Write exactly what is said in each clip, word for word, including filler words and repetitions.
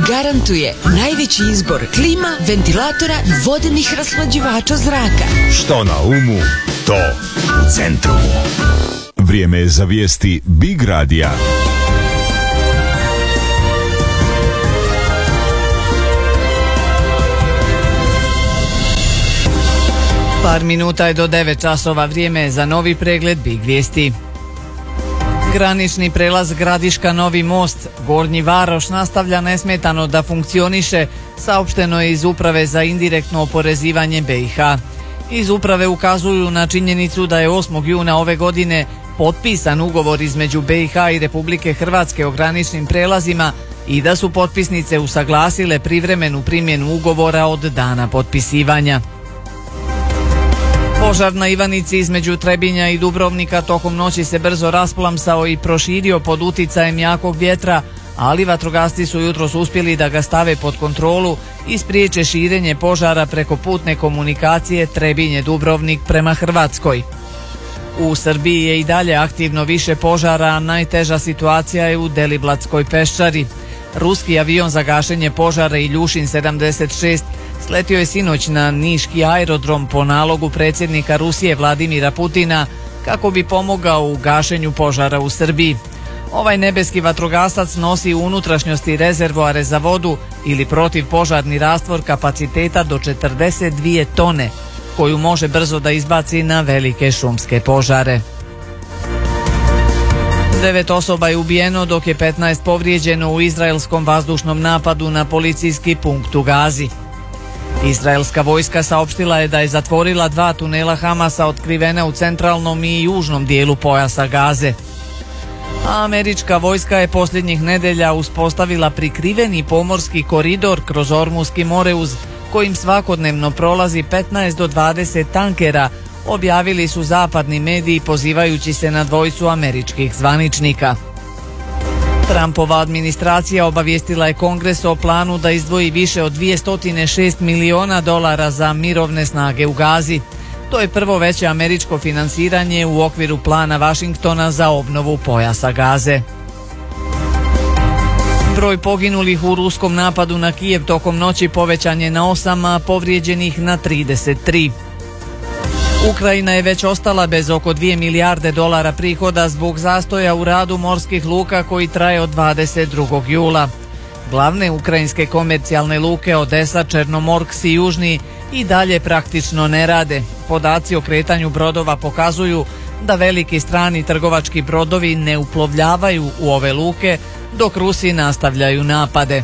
garantuje najveći izbor klima, ventilatora i vodenih rashlađivača zraka. Što na umu, to u centru. Vrijeme je za vijesti Big Radija. Par minuta je do devet časova, vrijeme je za novi pregled Big vijesti. Granični prelaz Gradiška Novi Most, Gornji Varoš nastavlja nesmetano da funkcioniše, saopšteno je iz Uprave za indirektno oporezivanje B i H. Iz Uprave ukazuju na činjenicu da je osmog juna ove godine potpisan ugovor između B i H i Republike Hrvatske o graničnim prelazima i da su potpisnice usaglasile privremenu primjenu ugovora od dana potpisivanja. Požar na Ivanici između Trebinja i Dubrovnika tokom noći se brzo rasplamsao i proširio pod uticajem jakog vjetra, ali vatrogasci su jutros uspjeli da ga stave pod kontrolu i spriječe širenje požara preko putne komunikacije Trebinje-Dubrovnik prema Hrvatskoj. U Srbiji je i dalje aktivno više požara, a najteža situacija je u Deliblatskoj peščari. Ruski avion za gašenje požara Iljušin sedamdeset šest sletio je sinoć na niški aerodrom po nalogu predsjednika Rusije Vladimira Putina kako bi pomogao u gašenju požara u Srbiji. Ovaj nebeski vatrogasac nosi u unutrašnjosti rezervoare za vodu ili protivpožarni rastvor kapaciteta do četrdeset dvije tone, koju može brzo da izbaci na velike šumske požare. Devet osoba je ubijeno dok je petnaest povrijeđeno u izraelskom vazdušnom napadu na policijski punkt u Gazi. Izraelska vojska saopštila je da je zatvorila dva tunela Hamasa otkrivena u centralnom i južnom dijelu pojasa Gaze. A američka vojska je posljednjih nedelja uspostavila prikriveni pomorski koridor kroz Ormuski moreuz, kojim svakodnevno prolazi petnaest do dvadeset tankera, objavili su zapadni mediji pozivajući se na dvojicu američkih zvaničnika. Trumpova administracija obavijestila je Kongres o planu da izdvoji više od dvjesto šest miliona dolara za mirovne snage u Gazi. To je prvo veće američko finansiranje u okviru plana Vašingtona za obnovu pojasa Gaze. Broj poginulih u ruskom napadu na Kijev tokom noći povećan je na osam, a povrijeđenih na trideset tri. Ukrajina je već ostala bez oko dvije milijarde dolara prihoda zbog zastoja u radu morskih luka koji traje od dvadeset drugog jula. Glavne ukrajinske komercijalne luke Odesa, Černomorks i Južni i dalje praktično ne rade. Podaci o kretanju brodova pokazuju da veliki strani trgovački brodovi ne uplovljavaju u ove luke, dok Rusi nastavljaju napade.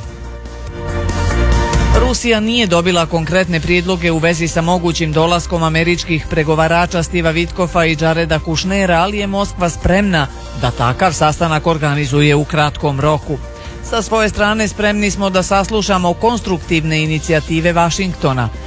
Rusija nije dobila konkretne prijedloge u vezi sa mogućim dolaskom američkih pregovarača Stiva Vitkova i Jareda Kushnera, ali je Moskva spremna da takav sastanak organizuje u kratkom roku. Sa svoje strane spremni smo da saslušamo konstruktivne inicijative Vašingtona,